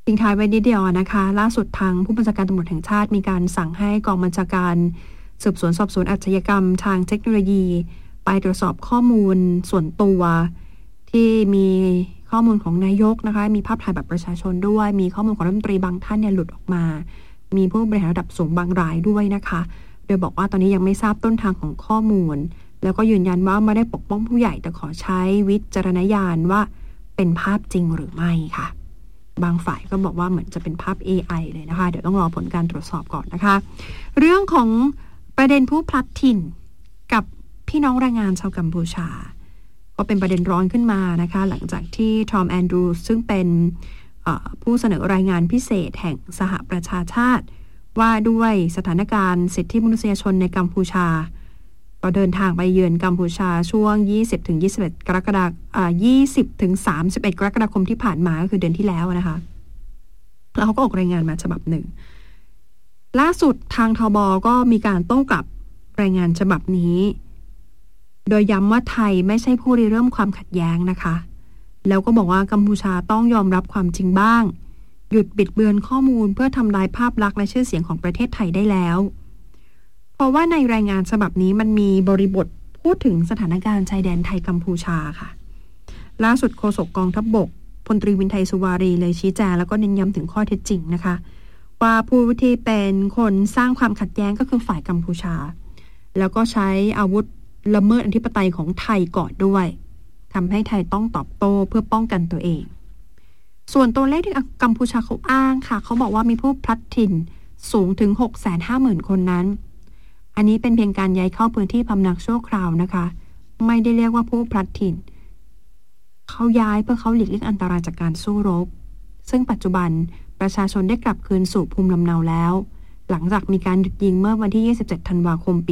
ทิ้งท้ายไว้นิดเดียวนะคะล่าสุดทางผู้บัญชาการตำรวจแห่งชาติมีการสั่งให้กองบัญชาการสืบสวนสอบสวนอาชญากรรมทางเทคโนโลยีไปตรวจสอบข้อมูลส่วนตัวที่มีข้อมูลของนายกนะคะมีภาพถ่ายบัตรประชาชนด้วยมีข้อมูลของรัฐมนตรีบางท่านเนี่ยหลุดออกมามีผู้บริหารระดับสูงบางรายด้วยนะคะโดยบอกว่าตอนนี้ยังไม่ทราบต้นทางของข้อมูลแล้วก็ยืนยันว่าไม่ได้ปกป้องผู้ใหญ่แต่ขอใช้วิจารณญาณว่าเป็นภาพจริงหรือไม่ค่ะบางฝ่ายก็บอกว่าเหมือนจะเป็นภาพ AI เลยนะคะเดี๋ยวต้องรอผลการตรวจสอบก่อนนะคะเรื่องของประเด็นผู้พลัดถิ่นกับพี่น้องแรงงานชาวกัมพูชาก็เป็นประเด็นร้อนขึ้นมานะคะหลังจากที่ทอมแอนดรูซึ่งเป็นผู้เสนอรายงานพิเศษแห่งสหประชาชาติว่าด้วยสถานการณ์สิทธิมนุษยชนในกัมพูชาก็เดินทางไปเยือนกัมพูชาช่วง 20-21 กรกฎาคม 20-31 กรกฎาคมที่ผ่านมาก็คือเดือนที่แล้วนะคะแล้วเขาก็ออกรายงานมาฉบับหนึ่งล่าสุดทางทบก็มีการโต้กลับรายงานฉบับนี้โดยย้ำว่าไทยไม่ใช่ผู้ริเริ่มความขัดแย้งนะคะแล้วก็บอกว่ากัมพูชาต้องยอมรับความจริงบ้างหยุดบิดเบือนข้อมูลเพื่อทำลายภาพลักษณ์และชื่อเสียงของประเทศไทยได้แล้วเพราะว่าในรายงานฉบับนี้มันมีบริบทพูดถึงสถานการณ์ชายแดนไทยกัมพูชาค่ะล่าสุดโฆษกกองทัพบกพลตรีวินไทยสุวารีเลยชี้แจงแล้วก็เน้นย้ำถึงข้อเท็จจริงนะคะว่าผู้ที่เป็นคนสร้างความขัดแย้งก็คือฝ่ายกัมพูชาแล้วก็ใช้อาวุธละเมิดอธิปไตยของไทยก่อนด้วยทำให้ไทยต้องตอบโต้เพื่อป้องกันตัวเองส่วนตัวเลขที่กัมพูชาเขาอ้างค่ะเขาบอกว่ามีผู้พลัดถิ่นสูงถึง 650,000 คนนั้นอันนี้เป็นเพียงการย้ายเข้าพื้นที่พำนักชั่วคราวนะคะไม่ได้เรียกว่าผู้พลัดถิ่นเขาย้ายเพื่อเขาหลีกเลี่ยงอันตรายจากการสู้รบซึ่งปัจจุบันประชาชนได้กลับคืนสู่ภูมิลำเนาแล้วหลังจากมีการหยุดยิงเมื่อวันที่ 27 ธันวาคม ปี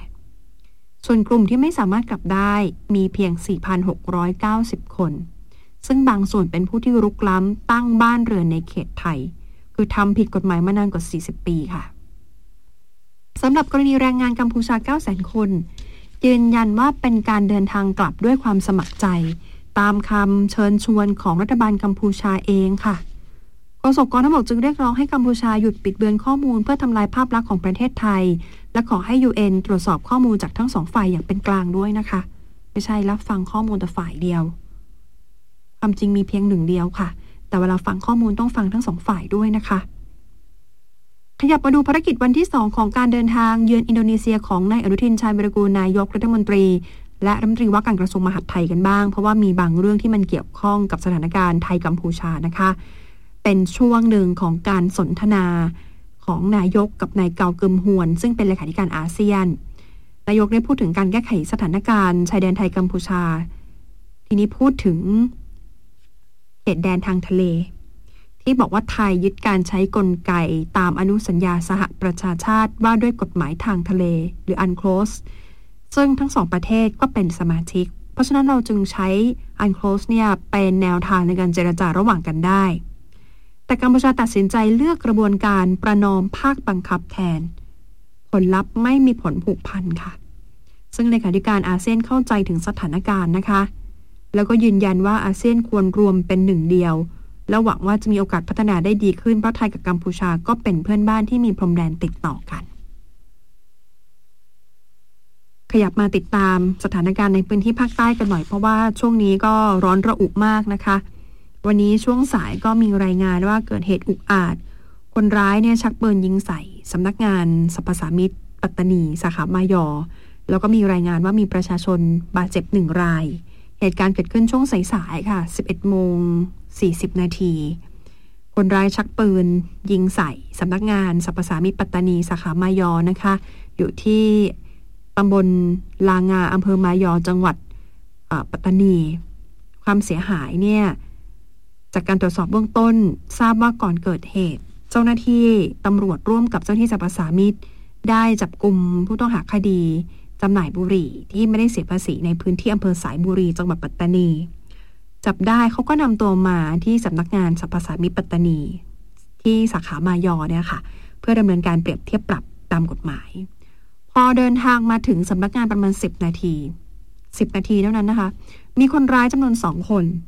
68ส่วนกลุ่มที่ไม่สามารถกลับได้มีเพียง 4,690 คนซึ่งบางส่วนเป็นผู้ที่รุกล้ำตั้งบ้านเรือนในเขตไทยคือทำผิดกฎหมายมานานกว่า 40 ปีค่ะสำหรับกรณีแรงงานกัมพูชา 900,000 คนยืนยันว่าเป็นการเดินทางกลับด้วยความสมัครใจตามคำเชิญชวนของรัฐบาลกัมพูชาเองค่ะโฆษกกองทัพบกจึงเรียกร้องให้กัมพูชาหยุดปิดเบือนข้อมูลเพื่อทำลายภาพลักษณ์ของประเทศไทยและขอให้ UN ตรวจสอบข้อมูลจากทั้งสองฝ่ายอย่างเป็นกลางด้วยนะคะไม่ใช่รับฟังข้อมูลแต่ฝ่ายเดียวความจริงมีเพียงหนึ่งเดียวค่ะแต่เวลาฟังข้อมูลต้องฟังทั้งสองฝ่ายด้วยนะคะขยับมาดูภารกิจวันที่2ของการเดินทางเยือนอินโดนีเซียของนายอนุทินชาญวิรากูลนายกรัฐมนตรีและรัฐมนตรีว่าการกระทรวงมหาดไทยกันบ้างเพราะว่ามีบางเรื่องที่มันเกี่ยวข้องกับสถานการณ์ไทยกัมพูชานะคะเป็นช่วงหนึ่งของการสนทนาของนายกกับนายเกาเกิมฮวนซึ่งเป็นเลขาธิการอาเซียนนายกได้พูดถึงการแก้ไขสถานการณ์ชายแดนไทยกัมพูชาทีนี้พูดถึงเขตแดนทางทะเลที่บอกว่าไทยยึดการใช้กลไกตามอนุสัญญาสหประชาชาติว่าด้วยกฎหมายทางทะเลหรือ UNCLOS ซึ่งทั้งสองประเทศก็เป็นสมาชิกเพราะฉะนั้นเราจึงใช้ UNCLOS เนี่ยเป็นแนวทางในการเจรจาระหว่างกันได้แต่กัมพูชาตัดสินใจเลือกกระบวนการประนอมภาคบังคับแทนผลลัพธ์ไม่มีผลผูกพันค่ะซึ่งเลขาธิการอาเซียนเข้าใจถึงสถานการณ์นะคะแล้วก็ยืนยันว่าอาเซียนควรรวมเป็นหนึ่งเดียวและหวังว่าจะมีโอกาสพัฒนาได้ดีขึ้นเพราะไทยกับกัมพูชาก็เป็นเพื่อนบ้านที่มีพรมแดนติดต่อกันขยับมาติดตามสถานการณ์ในพื้นที่ภาคใต้กันหน่อยเพราะว่าช่วงนี้ก็ร้อนระอุมากนะคะวันนี้ช่วงสายก็มีรายงานว่าเกิดเหตุอุกอาจคนร้ายเนี่ยชักปืนยิงใส่สำนักงานสรรพสามิตปัตตานีสาขามายอแล้วก็มีรายงานว่ามีประชาชนบาดเจ็บ1 รายเหตุการณ์เกิดขึ้นช่วงสายๆค่ะ 11:40 นาทีคนร้ายชักปืนยิงใส่สำนักงานสรรพสามิตปัตตานีสาขามายอนะคะอยู่ที่ตำบลลางาอำเภอมายอจังหวัดปัตตานีความเสียหายเนี่ยจากการตรวจสอบเบื้องต้นทราบว่าก่อนเกิดเหตุเจ้าหน้าที่ตำรวจร่วมกับเจ้าหน้าที่สรรพสามิตได้จับกุมผู้ต้องหาคดีจำหน่ายบุหรี่ที่ไม่ได้เสียภาษีในพื้นที่อำเภอสายบุรีจังหวัดปัตตานีจับได้เขาก็นำตัวมาที่สำนักงานสรรพสามิตปัตตานีที่สาขามายอเนี่ยค่ะเพื่อดำเนินการเปรียบเทียบปรับตามกฎหมายพอเดินทางมาถึงสำนักงานประมาณ10 นาทีเท่านั้นนะคะมีคนร้ายจำนวน2 คน